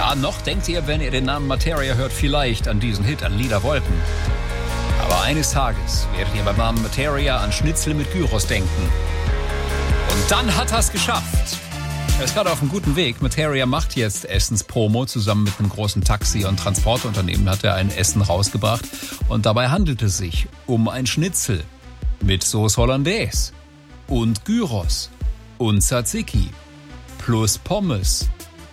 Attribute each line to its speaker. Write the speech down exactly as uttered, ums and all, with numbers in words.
Speaker 1: Ja, noch denkt ihr, wenn ihr den Namen Materia hört, vielleicht an diesen Hit, an Liederwolken. Aber eines Tages werdet ihr beim Namen Materia an Schnitzel mit Gyros denken. Und dann hat er es geschafft. Er ist gerade auf einem guten Weg. Materia macht jetzt Essenspromo. Zusammen mit einem großen Taxi- und Transportunternehmen hat er ein Essen rausgebracht. Und dabei handelt es sich um ein Schnitzel mit Sauce Hollandaise und Gyros und Tzatziki plus Pommes